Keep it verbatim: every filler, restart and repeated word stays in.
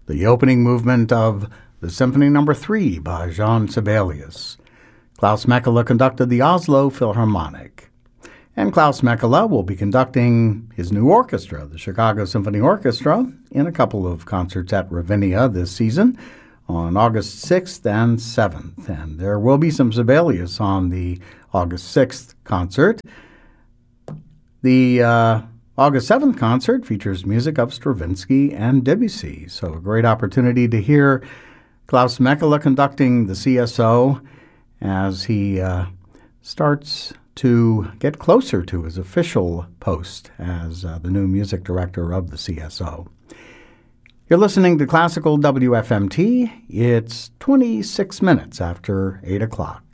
the opening movement of the Symphony Number three by Jean Sibelius. Klaus Mekela conducted the Oslo Philharmonic. And Klaus Mekela will be conducting his new orchestra, the Chicago Symphony Orchestra, in a couple of concerts at Ravinia this season on August sixth and seventh. And there will be some Sibelius on the August sixth concert. The uh, August seventh concert features music of Stravinsky and Debussy, so a great opportunity to hear Klaus Mekela conducting the C S O as he uh, starts to get closer to his official post as uh, the new music director of the C S O. You're listening to Classical W F M T. It's twenty-six minutes after eight o'clock.